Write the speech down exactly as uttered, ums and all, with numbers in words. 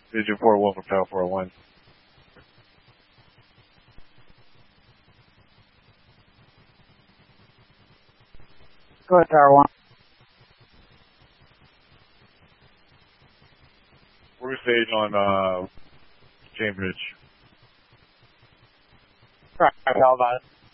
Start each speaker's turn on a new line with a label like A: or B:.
A: Vision four one for Tower four oh one.
B: Go ahead, Tower one.
A: We're staged on uh, Cambridge.
B: Right, how about it?